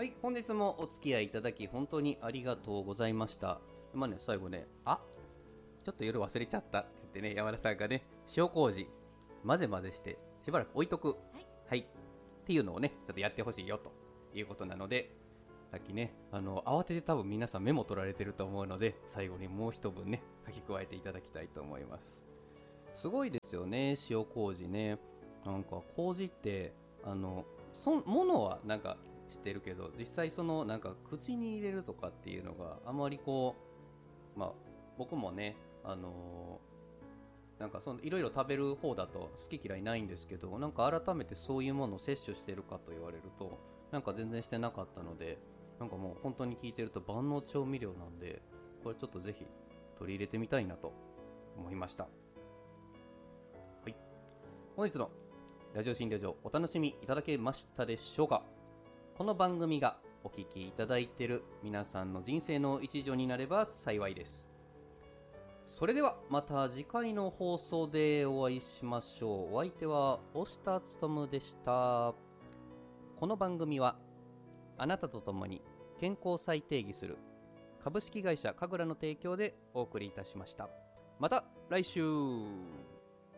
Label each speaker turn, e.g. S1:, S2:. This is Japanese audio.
S1: はい、本日もお付き合いいただき本当にありがとうございました。最後ね、ちょっと夜忘れちゃったって言ってね、山田さんがね、塩麹混ぜ混ぜしてしばらく置いとく、はい、っていうのをね、ちょっとやってほしいよということなので、さっきね、慌てて多分皆さんメモ取られてると思うので、最後にもう一文ね、書き加えていただきたいと思います。すごいですよね、塩麹ね。なんか麹ってものはなんか知ってるけど、実際そのなんか口に入れるとかっていうのがあまり僕もね、なんかいろいろ食べる方だと好き嫌いないんですけど、なんか改めてそういうものを摂取してるかと言われると、なんか全然してなかったので、なんかもう本当に聞いてると万能調味料なんで、これちょっとぜひ取り入れてみたいなと思いました。はい、本日のラジオ診療所お楽しみいただけましたでしょうか。この番組がお聞きいただいている皆さんの人生の一助になれば幸いです。それではまた次回の放送でお会いしましょう。お相手は大下勉でした。この番組はあなたと共に健康を再定義する株式会社神楽の提供でお送りいたしました。また来週。